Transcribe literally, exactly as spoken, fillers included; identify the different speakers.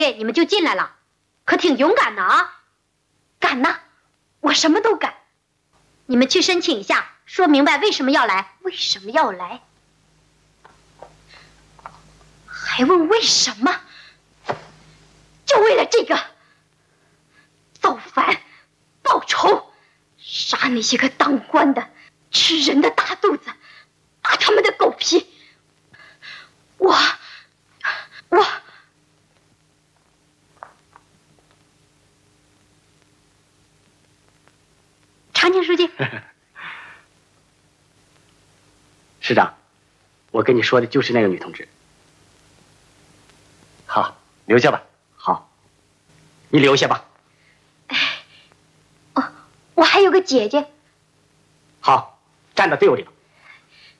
Speaker 1: 你们就进来了，可挺勇敢的啊！敢呐，我什么都敢。你们去申请一下，说明白为什么要来，为什么要来，还问为什么？就为了这个，造反、报仇，杀那些个当官的、吃人的大肚子，扒他们的狗皮。我，我。常庆书记，
Speaker 2: 师长，我跟你说的就是那个女同志。好，留下吧。好，你留下吧。
Speaker 1: 哎，哦，我还有个姐姐。
Speaker 2: 好，站到队伍里头。